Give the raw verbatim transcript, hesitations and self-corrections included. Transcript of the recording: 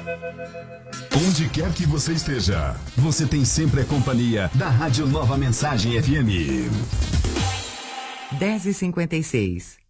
Onde quer que você esteja, você tem sempre a companhia da Rádio Nova Mensagem F M. dez e cinquenta e seis.